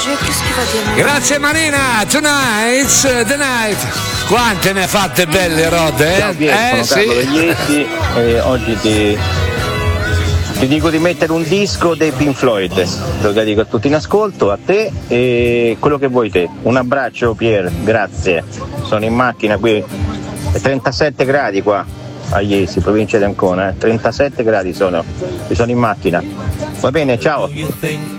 che schifo di Grazie Marina, tonight's the night. Quante ne ha fatte belle Rod, Ciao Pier, sono Carlo degli Etti e oggi ti dico di mettere un disco dei Pink Floyd, lo dedico a tutti in ascolto, a te e quello che vuoi te. Un abbraccio Pier, grazie. Sono in macchina qui, è 37 gradi qua a Iesi, provincia di Ancona, 37 gradi sono in macchina. Va bene, ciao.